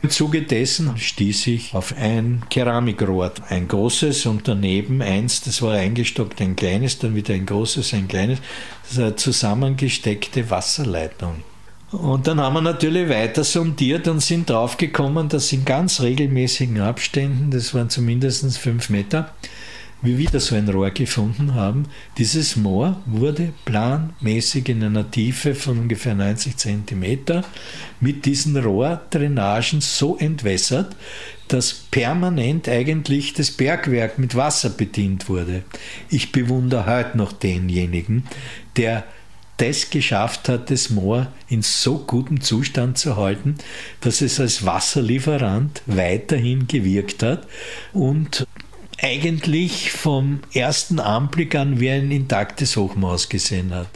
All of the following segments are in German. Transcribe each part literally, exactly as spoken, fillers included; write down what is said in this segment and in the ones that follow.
Im Zuge dessen stieß ich auf ein Keramikrohr, ein großes und daneben eins, das war eingestockt, ein kleines, dann wieder ein großes, ein kleines, das ist eine zusammengesteckte Wasserleitung. Und dann haben wir natürlich weiter sondiert und sind draufgekommen, dass in ganz regelmäßigen Abständen, das waren zumindest fünf Meter, wir wieder so ein Rohr gefunden haben. Dieses Moor wurde planmäßig in einer Tiefe von ungefähr neunzig Zentimeter mit diesen Rohrdrainagen so entwässert, dass permanent eigentlich das Bergwerk mit Wasser bedient wurde. Ich bewundere heute noch denjenigen, der das geschafft hat, das Moor in so gutem Zustand zu halten, dass es als Wasserlieferant weiterhin gewirkt hat und eigentlich vom ersten Anblick an wie ein intaktes Hochmoor ausgesehen hat.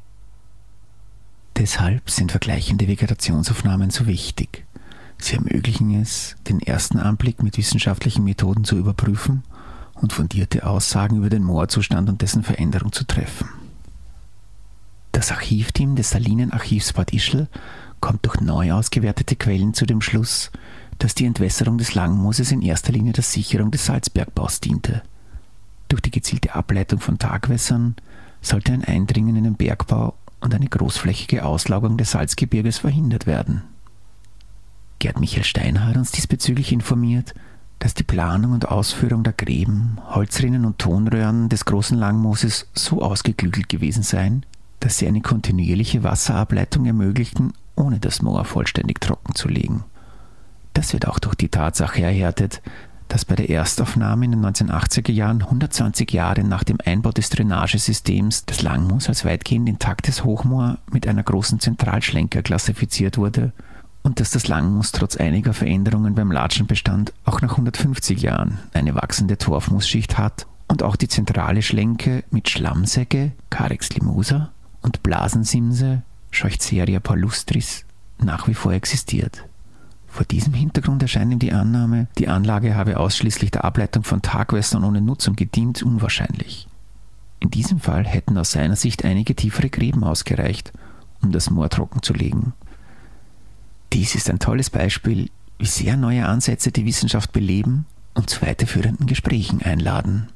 Deshalb sind vergleichende Vegetationsaufnahmen so wichtig. Sie ermöglichen es, den ersten Anblick mit wissenschaftlichen Methoden zu überprüfen und fundierte Aussagen über den Moorzustand und dessen Veränderung zu treffen. Das Archivteam des Salinenarchivs Bad Ischl kommt durch neu ausgewertete Quellen zu dem Schluss, dass die Entwässerung des Langmooses in erster Linie der Sicherung des Salzbergbaus diente. Durch die gezielte Ableitung von Tagwässern sollte ein Eindringen in den Bergbau und eine großflächige Auslaugung des Salzgebirges verhindert werden. Gerd Michael Steiner hat uns diesbezüglich informiert, dass die Planung und Ausführung der Gräben, Holzrinnen und Tonröhren des großen Langmooses so ausgeklügelt gewesen seien, dass sie eine kontinuierliche Wasserableitung ermöglichten, ohne das Moor vollständig trocken zu legen. Das wird auch durch die Tatsache erhärtet, dass bei der Erstaufnahme in den neunzehnhundertachtziger Jahren hundertzwanzig Jahre nach dem Einbau des Drainagesystems das Langmoos als weitgehend intaktes Hochmoor mit einer großen Zentralschlenker klassifiziert wurde und dass das Langmoos trotz einiger Veränderungen beim Latschenbestand auch nach hundertfünfzig Jahren eine wachsende Torfmoosschicht hat und auch die zentrale Schlenke mit Schlammsäge, Carex limosa, und Blasensimse, Scheuchzeria palustris, nach wie vor existiert. Vor diesem Hintergrund erscheint ihm die Annahme, die Anlage habe ausschließlich der Ableitung von Tagwässern ohne Nutzung gedient, unwahrscheinlich. In diesem Fall hätten aus seiner Sicht einige tiefere Gräben ausgereicht, um das Moor trocken zu legen. Dies ist ein tolles Beispiel, wie sehr neue Ansätze die Wissenschaft beleben und zu weiterführenden Gesprächen einladen.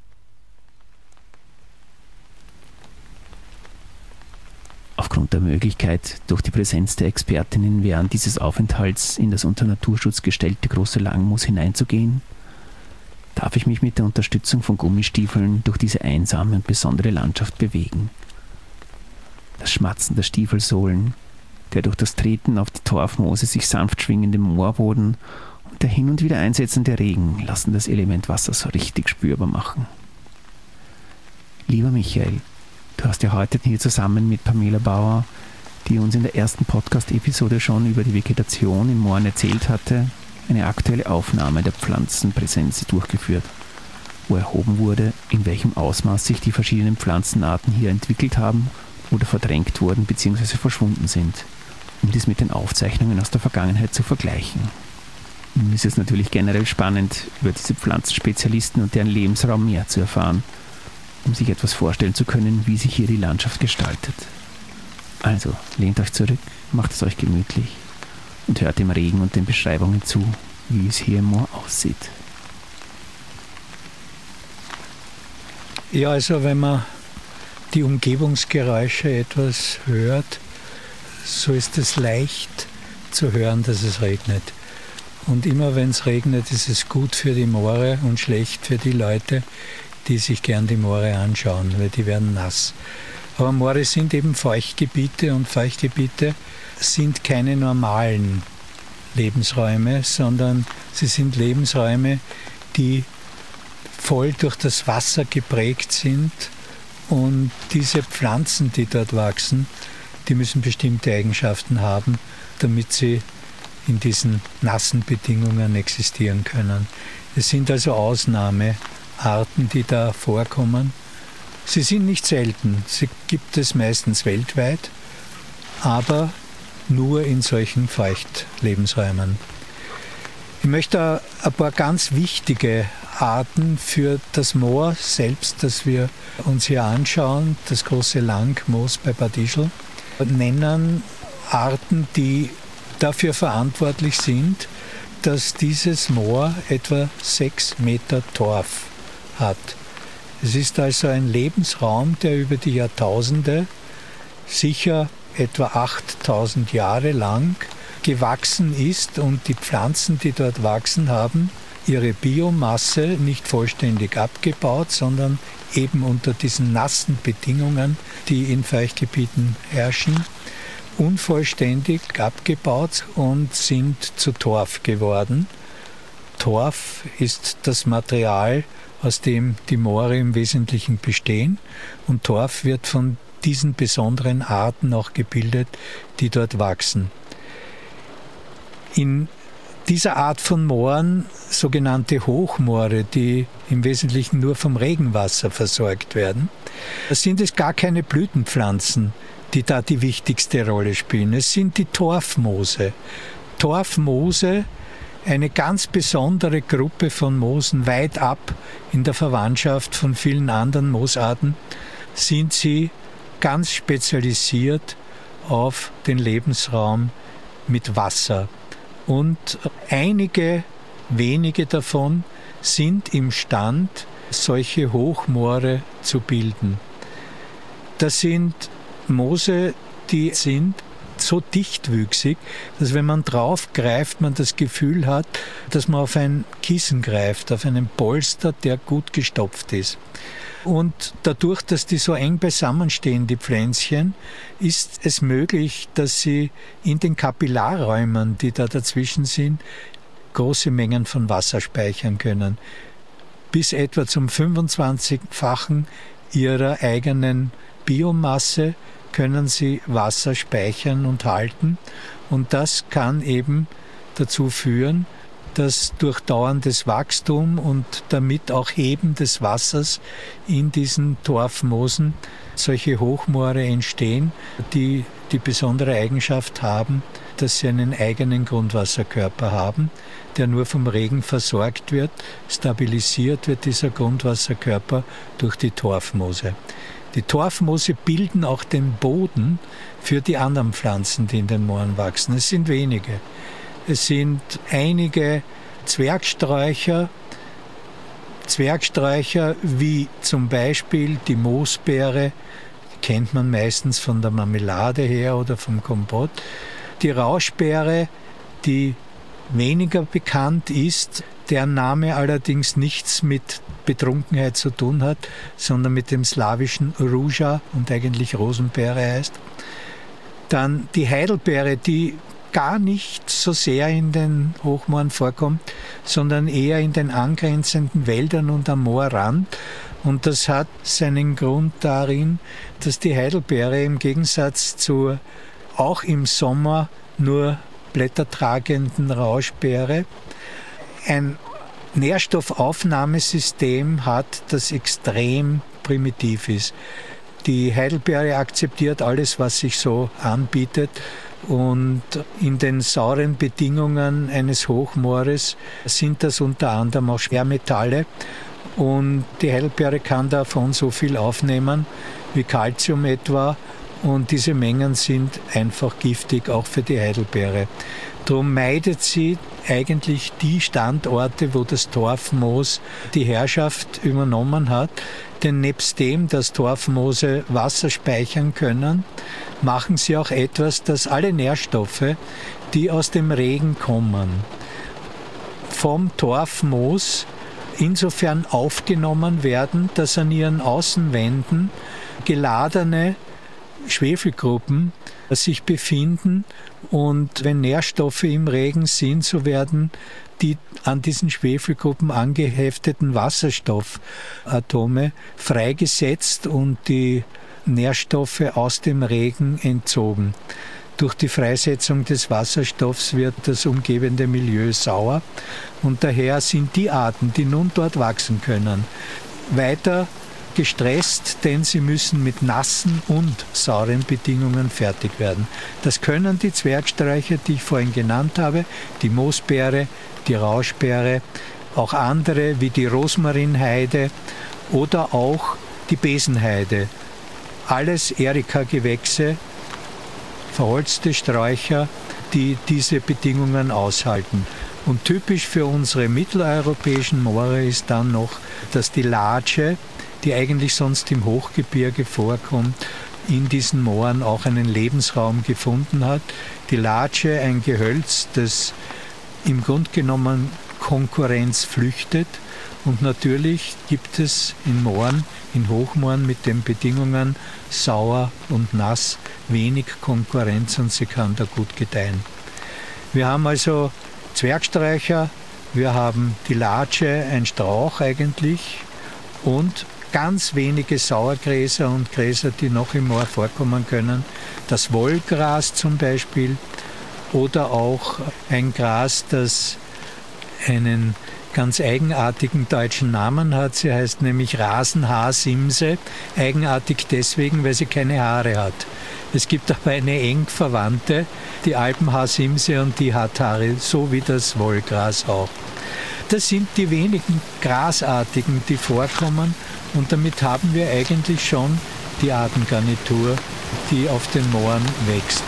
Aufgrund der Möglichkeit, durch die Präsenz der Expertinnen während dieses Aufenthalts in das unter Naturschutz gestellte große Langmoos hineinzugehen, darf ich mich mit der Unterstützung von Gummistiefeln durch diese einsame und besondere Landschaft bewegen. Das Schmatzen der Stiefelsohlen, der durch das Treten auf die Torfmoose sich sanft schwingende Moorboden und der hin und wieder einsetzende Regen lassen das Element Wasser so richtig spürbar machen. Lieber Michael, du hast ja heute hier zusammen mit Pamela Bauer, die uns in der ersten Podcast-Episode schon über die Vegetation in Mooren erzählt hatte, eine aktuelle Aufnahme der Pflanzenpräsenz durchgeführt, wo erhoben wurde, in welchem Ausmaß sich die verschiedenen Pflanzenarten hier entwickelt haben oder verdrängt wurden bzw. verschwunden sind, um dies mit den Aufzeichnungen aus der Vergangenheit zu vergleichen. Nun ist es natürlich generell spannend, über diese Pflanzenspezialisten und deren Lebensraum mehr zu erfahren, um sich etwas vorstellen zu können, wie sich hier die Landschaft gestaltet. Also, lehnt euch zurück, macht es euch gemütlich und hört dem Regen und den Beschreibungen zu, wie es hier im Moor aussieht. Ja, also wenn man die Umgebungsgeräusche etwas hört, so ist es leicht zu hören, dass es regnet. Und immer wenn es regnet, ist es gut für die Moore und schlecht für die Leute, die sich gern die Moore anschauen, weil die werden nass. Aber Moore sind eben Feuchtgebiete und Feuchtgebiete sind keine normalen Lebensräume, sondern sie sind Lebensräume, die voll durch das Wasser geprägt sind und diese Pflanzen, die dort wachsen, die müssen bestimmte Eigenschaften haben, damit sie in diesen nassen Bedingungen existieren können. Es sind also Ausnahmearten, die da vorkommen. Sie sind nicht selten, sie gibt es meistens weltweit, aber nur in solchen Feuchtlebensräumen. Ich möchte ein paar ganz wichtige Arten für das Moor selbst, das wir uns hier anschauen, das große Langmoos bei Bad Ischl, nennen. Arten, die dafür verantwortlich sind, dass dieses Moor etwa sechs Meter Torf hat. Es ist also ein Lebensraum, der über die Jahrtausende, sicher etwa achttausend Jahre lang, gewachsen ist, und die Pflanzen, die dort wachsen, haben ihre Biomasse nicht vollständig abgebaut, sondern eben unter diesen nassen Bedingungen, die in Feuchtgebieten herrschen, unvollständig abgebaut und sind zu Torf geworden. Torf ist das Material, aus dem die Moore im Wesentlichen bestehen, und Torf wird von diesen besonderen Arten auch gebildet, die dort wachsen. In dieser Art von Mooren, sogenannte Hochmoore, die im Wesentlichen nur vom Regenwasser versorgt werden, sind es gar keine Blütenpflanzen, die da die wichtigste Rolle spielen. Es sind die Torfmoose. Torfmoose, eine ganz besondere Gruppe von Moosen, weit ab in der Verwandtschaft von vielen anderen Moosarten, sind sie ganz spezialisiert auf den Lebensraum mit Wasser. Und einige wenige davon sind imstand, solche Hochmoore zu bilden. Das sind Moose, die sind so dichtwüchsig, dass wenn man drauf greift, man das Gefühl hat, dass man auf ein Kissen greift, auf einen Polster, der gut gestopft ist. Und dadurch, dass die so eng beisammenstehen, die Pflänzchen, ist es möglich, dass sie in den Kapillarräumen, die da dazwischen sind, große Mengen von Wasser speichern können. Bis etwa zum fünfundzwanzigfachen ihrer eigenen Biomasse können sie Wasser speichern und halten. Und das kann eben dazu führen, dass durch dauerndes Wachstum und damit auch Heben des Wassers in diesen Torfmoosen solche Hochmoore entstehen, die die besondere Eigenschaft haben, dass sie einen eigenen Grundwasserkörper haben, der nur vom Regen versorgt wird. Stabilisiert wird dieser Grundwasserkörper durch die Torfmoose. Die Torfmoose bilden auch den Boden für die anderen Pflanzen, die in den Mooren wachsen. Es sind wenige. Es sind einige Zwergsträucher, Zwergsträucher wie zum Beispiel die Moosbeere, die kennt man meistens von der Marmelade her oder vom Kompott. Die Rauschbeere, die weniger bekannt ist, deren Name allerdings nichts mit Betrunkenheit zu tun hat, sondern mit dem slawischen Ruja und eigentlich Rosenbeere heißt. Dann die Heidelbeere, die gar nicht so sehr in den Hochmooren vorkommt, sondern eher in den angrenzenden Wäldern und am Moorrand. Und das hat seinen Grund darin, dass die Heidelbeere im Gegensatz zur auch im Sommer nur blättertragenden Rauschbeere ein Nährstoffaufnahmesystem hat, das extrem primitiv ist. Die Heidelbeere akzeptiert alles, was sich so anbietet, und in den sauren Bedingungen eines Hochmoores sind das unter anderem auch Schwermetalle, und die Heidelbeere kann davon so viel aufnehmen wie Calcium etwa, und diese Mengen sind einfach giftig, auch für die Heidelbeere. Darum meidet sie eigentlich die Standorte, wo das Torfmoos die Herrschaft übernommen hat. Denn nebst dem, dass Torfmoose Wasser speichern können, machen sie auch etwas, dass alle Nährstoffe, die aus dem Regen kommen, vom Torfmoos insofern aufgenommen werden, dass an ihren Außenwänden geladene Schwefelgruppen sich befinden, und wenn Nährstoffe im Regen sind, so werden die an diesen Schwefelgruppen angehefteten Wasserstoffatome freigesetzt und die Nährstoffe aus dem Regen entzogen. Durch die Freisetzung des Wasserstoffs wird das umgebende Milieu sauer, und daher sind die Arten, die nun dort wachsen können, weiter gestresst, denn sie müssen mit nassen und sauren Bedingungen fertig werden. Das können die Zwergsträucher, die ich vorhin genannt habe, die Moosbeere, die Rauschbeere, auch andere wie die Rosmarinheide oder auch die Besenheide. Alles Erika-Gewächse, verholzte Sträucher, die diese Bedingungen aushalten. Und typisch für unsere mitteleuropäischen Moore ist dann noch, dass die Latsche, die eigentlich sonst im Hochgebirge vorkommt, in diesen Mooren auch einen Lebensraum gefunden hat. Die Latsche, ein Gehölz, das im Grunde genommen Konkurrenz flüchtet. Und natürlich gibt es in Mooren, in Hochmooren mit den Bedingungen sauer und nass wenig Konkurrenz und sie kann da gut gedeihen. Wir haben also Zwergsträucher, wir haben die Latsche, ein Strauch eigentlich, und ganz wenige Sauergräser und Gräser, die noch im Moor vorkommen können. Das Wollgras zum Beispiel oder auch ein Gras, das einen ganz eigenartigen deutschen Namen hat. Sie heißt nämlich Rasenhaarsimse, eigenartig deswegen, weil sie keine Haare hat. Es gibt aber eine eng verwandte, die Alpenhaarsimse, und die hat Haare, so wie das Wollgras auch. Das sind die wenigen Grasartigen, die vorkommen, und damit haben wir eigentlich schon die Artengarnitur, die auf den Mooren wächst.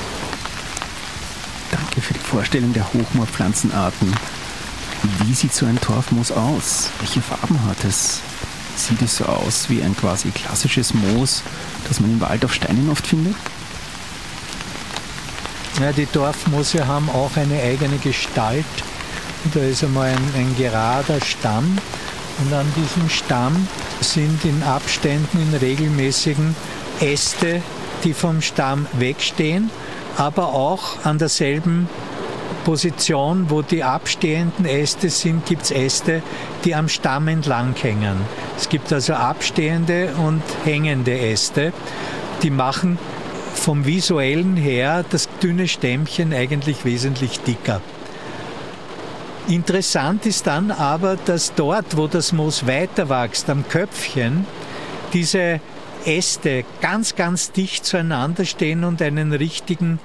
Danke für die Vorstellung der Hochmoorpflanzenarten. Wie sieht so ein Torfmoos aus? Welche Farben hat es? Sieht es so aus wie ein quasi klassisches Moos, das man im Wald auf Steinen oft findet? Ja, die Torfmoose haben auch eine eigene Gestalt. Da ist einmal ein, ein gerader Stamm, und an diesem Stamm sind in Abständen, in regelmäßigen Äste, die vom Stamm wegstehen, aber auch an derselben Position, wo die abstehenden Äste sind, gibt es Äste, die am Stamm entlang hängen. Es gibt also abstehende und hängende Äste, die machen vom Visuellen her das dünne Stämmchen eigentlich wesentlich dicker. Interessant ist dann aber, dass dort, wo das Moos weiter wächst, am Köpfchen, diese Äste ganz, ganz dicht zueinander stehen und einen richtigen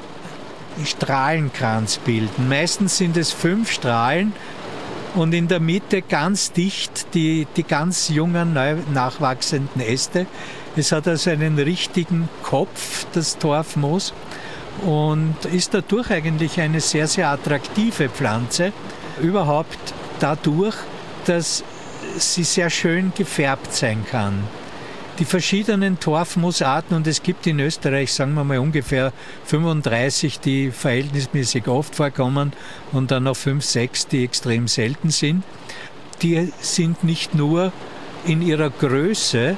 Strahlenkranz bilden. Meistens sind es fünf Strahlen und in der Mitte ganz dicht die, die ganz jungen, neu nachwachsenden Äste. Es hat also einen richtigen Kopf, das Torfmoos, und ist dadurch eigentlich eine sehr, sehr attraktive Pflanze. Überhaupt dadurch, dass sie sehr schön gefärbt sein kann. Die verschiedenen Torfmoosarten, und es gibt in Österreich, sagen wir mal, ungefähr fünfunddreißig, die verhältnismäßig oft vorkommen, und dann noch fünf, sechs, die extrem selten sind, die sind nicht nur in ihrer Größe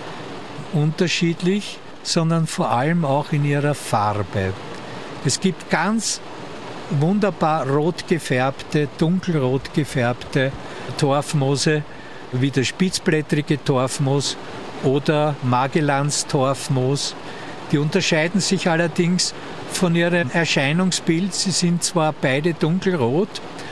unterschiedlich, sondern vor allem auch in ihrer Farbe. Es gibt ganz wunderbar rot gefärbte, dunkelrot gefärbte Torfmoose, wie das spitzblättrige Torfmoos oder Magellanz-Torfmoos. Die unterscheiden sich allerdings von ihrem Erscheinungsbild. Sie sind zwar beide dunkelrot,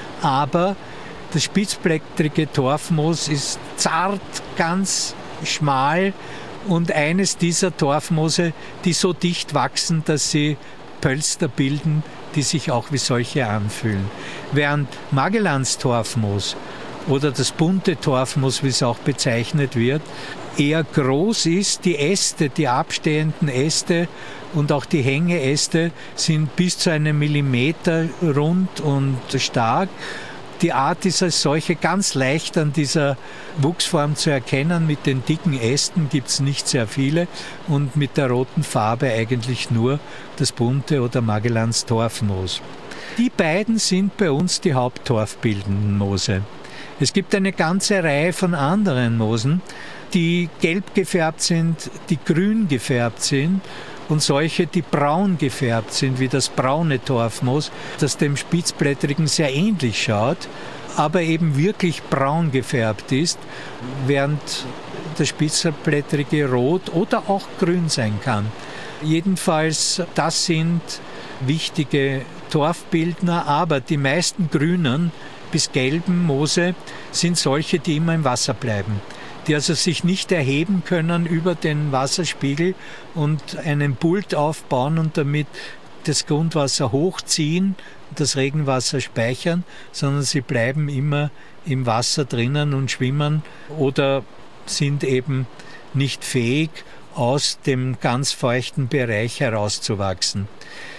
aber das spitzblättrige Torfmoos ist zart, ganz schmal, und eines dieser Torfmoose, die so dicht wachsen, dass sie Pölster bilden, die sich auch wie solche anfühlen. Während Magellanz-Torfmoos oder das bunte Torfmoos, wie es auch bezeichnet wird, eher groß ist. Die Äste, die abstehenden Äste und auch die Hängeäste sind bis zu einem Millimeter rund und stark. Die Art ist als solche ganz leicht an dieser Wuchsform zu erkennen. Mit den dicken Ästen gibt es nicht sehr viele und mit der roten Farbe eigentlich nur das bunte oder Magellanz-Torfmoos. Die beiden sind bei uns die haupttorfbildenden Moose. Es gibt eine ganze Reihe von anderen Moosen, die gelb gefärbt sind, die grün gefärbt sind, und solche, die braun gefärbt sind, wie das braune Torfmoos, das dem spitzblättrigen sehr ähnlich schaut, aber eben wirklich braun gefärbt ist, während das spitzblättrige rot oder auch grün sein kann. Jedenfalls, das sind wichtige Torfbildner, aber die meisten grünen bis gelben Moose sind solche, die immer im Wasser bleiben, die also sich nicht erheben können über den Wasserspiegel und einen Pult aufbauen und damit das Grundwasser hochziehen, das Regenwasser speichern, sondern sie bleiben immer im Wasser drinnen und schwimmen oder sind eben nicht fähig, aus dem ganz feuchten Bereich herauszuwachsen.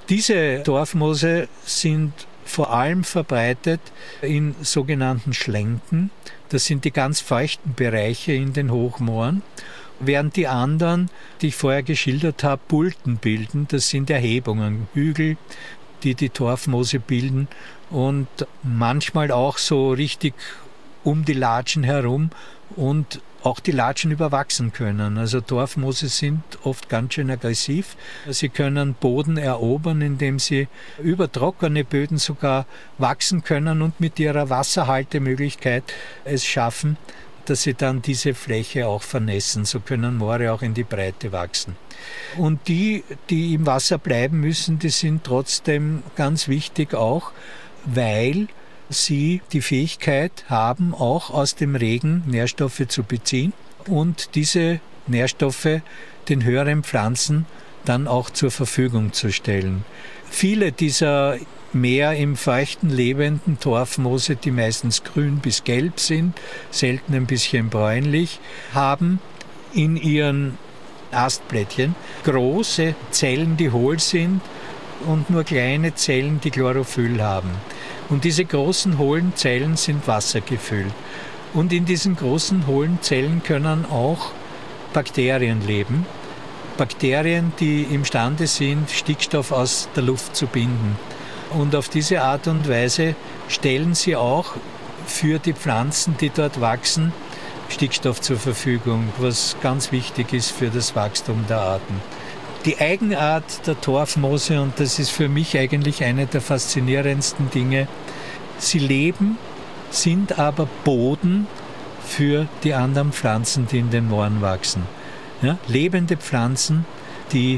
Diese Torfmoose sind vor allem verbreitet in sogenannten Schlenken. Das sind die ganz feuchten Bereiche in den Hochmooren. Während die anderen, die ich vorher geschildert habe, Bulten bilden. Das sind Erhebungen, Hügel, die die Torfmoose bilden und manchmal auch so richtig um die Latschen herum und auch die Latschen überwachsen können. Also Torfmoose sind oft ganz schön aggressiv. Sie können Boden erobern, indem sie über trockene Böden sogar wachsen können und mit ihrer Wasserhaltemöglichkeit es schaffen, dass sie dann diese Fläche auch vernässen. So können Moore auch in die Breite wachsen. Und die, die im Wasser bleiben müssen, die sind trotzdem ganz wichtig auch, weil sie die Fähigkeit haben, auch aus dem Regen Nährstoffe zu beziehen und diese Nährstoffe den höheren Pflanzen dann auch zur Verfügung zu stellen. Viele dieser mehr im Feuchten lebenden Torfmoose, die meistens grün bis gelb sind, selten ein bisschen bräunlich, haben in ihren Astblättchen große Zellen, die hohl sind und nur kleine Zellen, die Chlorophyll haben. Und diese großen hohlen Zellen sind wassergefüllt. Und in diesen großen hohlen Zellen können auch Bakterien leben. Bakterien, die imstande sind, Stickstoff aus der Luft zu binden. Und auf diese Art und Weise stellen sie auch für die Pflanzen, die dort wachsen, Stickstoff zur Verfügung, was ganz wichtig ist für das Wachstum der Arten. Die Eigenart der Torfmoose, und das ist für mich eigentlich eine der faszinierendsten Dinge, sie leben, sind aber Boden für die anderen Pflanzen, die in den Mooren wachsen. Ja, lebende Pflanzen, die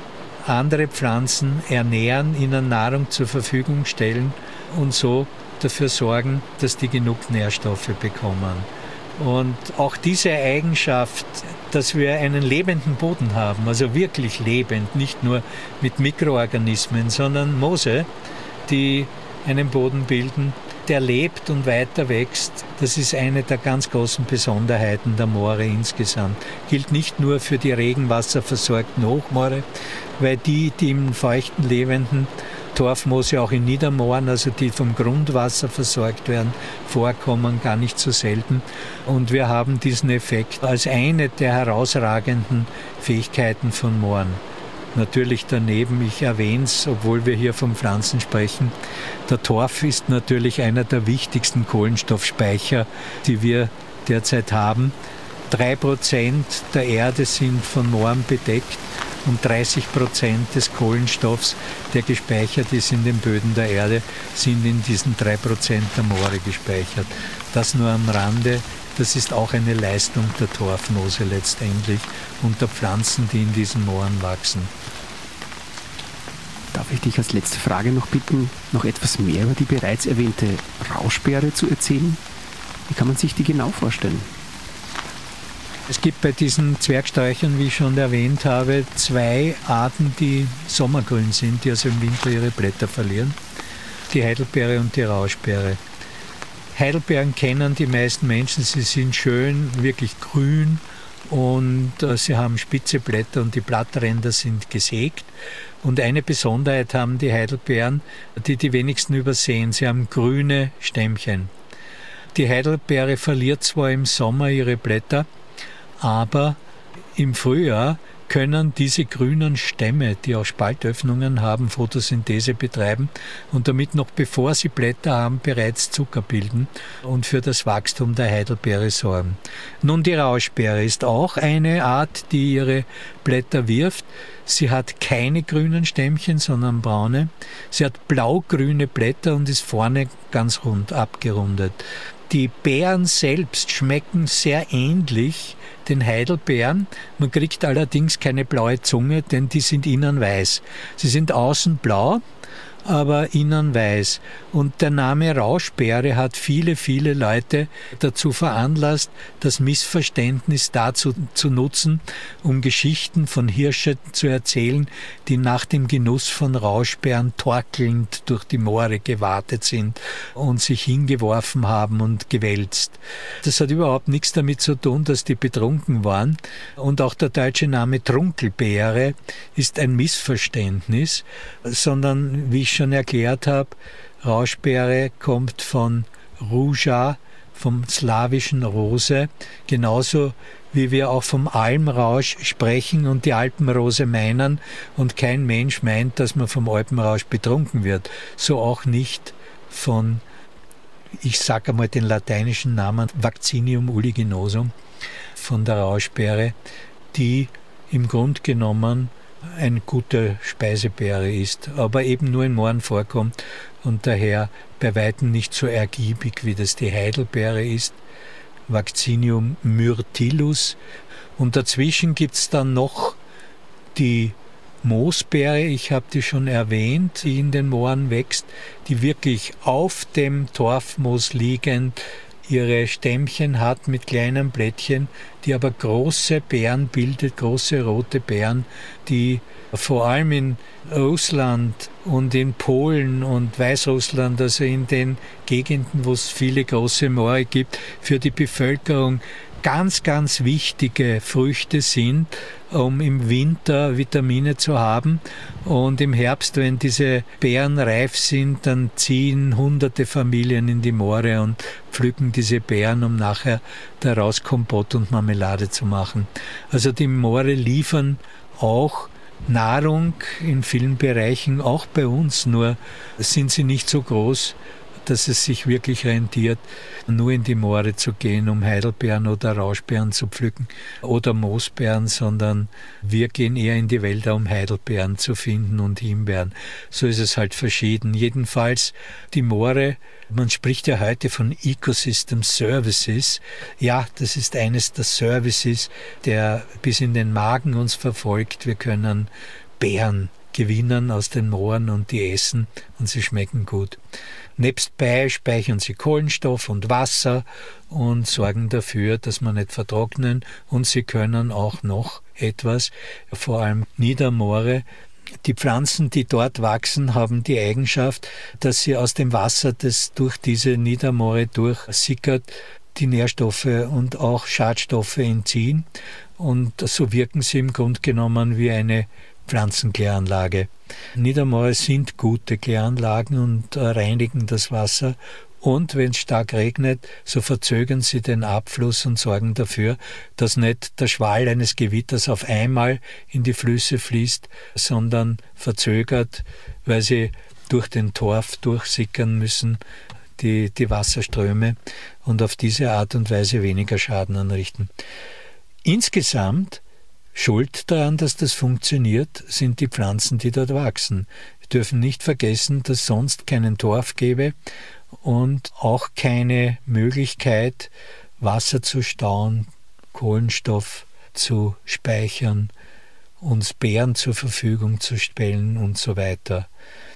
andere Pflanzen ernähren, ihnen Nahrung zur Verfügung stellen und so dafür sorgen, dass die genug Nährstoffe bekommen. Und auch diese Eigenschaft, dass wir einen lebenden Boden haben, also wirklich lebend, nicht nur mit Mikroorganismen, sondern Moose, die einen Boden bilden, der lebt und weiter wächst, das ist eine der ganz großen Besonderheiten der Moore insgesamt. Gilt nicht nur für die regenwasserversorgten Hochmoore, weil die, die im feuchten lebenden Torfmoose auch in Niedermooren, also die vom Grundwasser versorgt werden, vorkommen, gar nicht so selten. Und wir haben diesen Effekt als eine der herausragenden Fähigkeiten von Mooren. Natürlich daneben, ich erwähne es, obwohl wir hier von Pflanzen sprechen, der Torf ist natürlich einer der wichtigsten Kohlenstoffspeicher, die wir derzeit haben. Drei Prozent der Erde sind von Mooren bedeckt und dreißig Prozent des Kohlenstoffs, der gespeichert ist in den Böden der Erde, sind in diesen drei Prozent der Moore gespeichert. Das nur am Rande. Das ist auch eine Leistung der Torfmoose letztendlich und der Pflanzen, die in diesen Mooren wachsen. Darf ich dich als letzte Frage noch bitten, noch etwas mehr über die bereits erwähnte Rauschbeere zu erzählen? Wie kann man sich die genau vorstellen? Es gibt bei diesen Zwergsträuchern, wie ich schon erwähnt habe, zwei Arten, die sommergrün sind, die also im Winter ihre Blätter verlieren. Die Heidelbeere und die Rauschbeere. Heidelbeeren kennen die meisten Menschen, sie sind schön, wirklich grün und äh, sie haben spitze Blätter und die Blattränder sind gesägt. Und eine Besonderheit haben die Heidelbeeren, die die wenigsten übersehen, sie haben grüne Stämmchen. Die Heidelbeere verliert zwar im Sommer ihre Blätter, aber im Frühjahr können diese grünen Stämme, die auch Spaltöffnungen haben, Photosynthese betreiben und damit noch bevor sie Blätter haben, bereits Zucker bilden und für das Wachstum der Heidelbeere sorgen. Nun, die Rauschbeere ist auch eine Art, die ihre Blätter wirft. Sie hat keine grünen Stämmchen, sondern braune. Sie hat blau-grüne Blätter und ist vorne ganz rund abgerundet. Die Beeren selbst schmecken sehr ähnlich den Heidelbeeren. Man kriegt allerdings keine blaue Zunge, denn die sind innen weiß. Sie sind außen blau aber innen weiß. Und der Name Rauschbeere hat viele, viele Leute dazu veranlasst, das Missverständnis dazu zu nutzen, um Geschichten von Hirschen zu erzählen, die nach dem Genuss von Rauschbeeren torkelnd durch die Moore gewartet sind und sich hingeworfen haben und gewälzt. Das hat überhaupt nichts damit zu tun, dass die betrunken waren. Und auch der deutsche Name Trunkelbeere ist ein Missverständnis, sondern, wie ich schon erklärt habe, Rauschbeere kommt von Ruja, vom slawischen Rose, genauso wie wir auch vom Almrausch sprechen und die Alpenrose meinen und kein Mensch meint, dass man vom Alpenrausch betrunken wird. So auch nicht von, ich sage einmal den lateinischen Namen, Vaccinium uliginosum, von der Rauschbeere, die im Grunde genommen eine gute Speisebeere ist, aber eben nur in Mooren vorkommt und daher bei weitem nicht so ergiebig, wie das die Heidelbeere ist, Vaccinium myrtillus. Und dazwischen gibt es dann noch die Moosbeere, ich habe die schon erwähnt, die in den Mooren wächst, die wirklich auf dem Torfmoos liegend ihre Stämmchen hat mit kleinen Blättchen, die aber große Beeren bildet, große rote Beeren, die vor allem in Russland und in Polen und Weißrussland, also in den Gegenden, wo es viele große Moore gibt, für die Bevölkerung ganz, ganz wichtige Früchte sind, um im Winter Vitamine zu haben. Und im Herbst, wenn diese Beeren reif sind, dann ziehen hunderte Familien in die Moore und pflücken diese Beeren, um nachher daraus Kompott und Marmelade zu machen. Also die Moore liefern auch Nahrung in vielen Bereichen, auch bei uns, nur sind sie nicht so groß, dass es sich wirklich rentiert, nur in die Moore zu gehen, um Heidelbeeren oder Rauschbeeren zu pflücken oder Moosbeeren, sondern wir gehen eher in die Wälder, um Heidelbeeren zu finden und Himbeeren. So ist es halt verschieden. Jedenfalls die Moore, man spricht ja heute von Ecosystem Services. Ja, das ist eines der Services, der bis in den Magen uns verfolgt. Wir können Beeren gewinnen aus den Mooren und die essen und sie schmecken gut. Nebstbei speichern sie Kohlenstoff und Wasser und sorgen dafür, dass man nicht vertrocknen, und sie können auch noch etwas, vor allem Niedermoore. Die Pflanzen, die dort wachsen, haben die Eigenschaft, dass sie aus dem Wasser, das durch diese Niedermoore durchsickert, die Nährstoffe und auch Schadstoffe entziehen, und so wirken sie im Grunde genommen wie eine Pflanzenkläranlage. Niedermoore sind gute Kläranlagen und reinigen das Wasser, und wenn es stark regnet, so verzögern sie den Abfluss und sorgen dafür, dass nicht der Schwall eines Gewitters auf einmal in die Flüsse fließt, sondern verzögert, weil sie durch den Torf durchsickern müssen, die, die Wasserströme, und auf diese Art und Weise weniger Schaden anrichten. Insgesamt Schuld daran, dass das funktioniert, sind die Pflanzen, die dort wachsen. Wir dürfen nicht vergessen, dass sonst keinen Torf gäbe und auch keine Möglichkeit, Wasser zu stauen, Kohlenstoff zu speichern, uns Beeren zur Verfügung zu stellen und so weiter.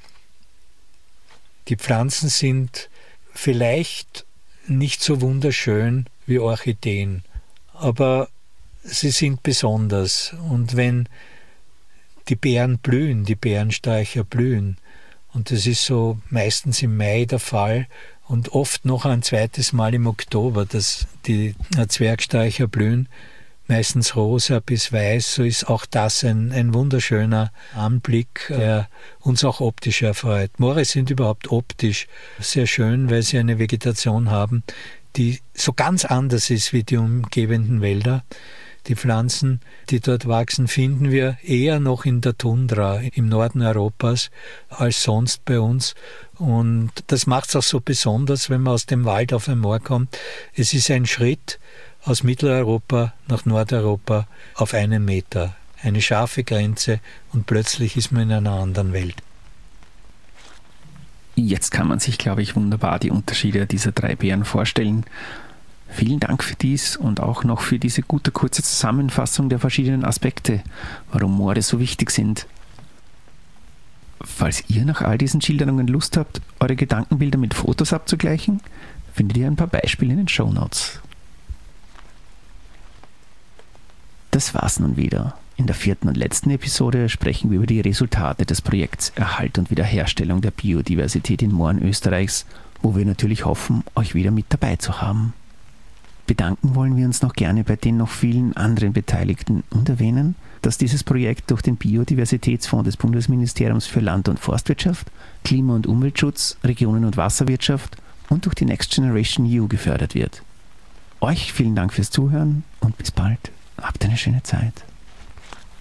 Die Pflanzen sind vielleicht nicht so wunderschön wie Orchideen, aber sie sind besonders, und wenn die Beeren blühen, die Beerensträucher blühen, und das ist so meistens im Mai der Fall und oft noch ein zweites Mal im Oktober, dass die Zwergsträucher blühen, meistens rosa bis weiß, so ist auch das ein, ein wunderschöner Anblick, der uns auch optisch erfreut. Moore sind überhaupt optisch sehr schön, weil sie eine Vegetation haben, die so ganz anders ist wie die umgebenden Wälder. Die Pflanzen, die dort wachsen, finden wir eher noch in der Tundra im Norden Europas als sonst bei uns. Und das macht es auch so besonders, wenn man aus dem Wald auf ein Moor kommt. Es ist ein Schritt aus Mitteleuropa nach Nordeuropa auf einen Meter. Eine scharfe Grenze, und plötzlich ist man in einer anderen Welt. Jetzt kann man sich, glaube ich, wunderbar die Unterschiede dieser drei Beeren vorstellen. Vielen Dank für dies und auch noch für diese gute kurze Zusammenfassung der verschiedenen Aspekte, warum Moore so wichtig sind. Falls ihr nach all diesen Schilderungen Lust habt, eure Gedankenbilder mit Fotos abzugleichen, findet ihr ein paar Beispiele in den Shownotes. Das war's nun wieder. In der vierten und letzten Episode sprechen wir über die Resultate des Projekts Erhalt und Wiederherstellung der Biodiversität in Mooren Österreichs, wo wir natürlich hoffen, euch wieder mit dabei zu haben. Bedanken wollen wir uns noch gerne bei den noch vielen anderen Beteiligten und erwähnen, dass dieses Projekt durch den Biodiversitätsfonds des Bundesministeriums für Land- und Forstwirtschaft, Klima- und Umweltschutz, Regionen- und Wasserwirtschaft und durch die Next Generation E U gefördert wird. Euch vielen Dank fürs Zuhören und bis bald. Habt eine schöne Zeit.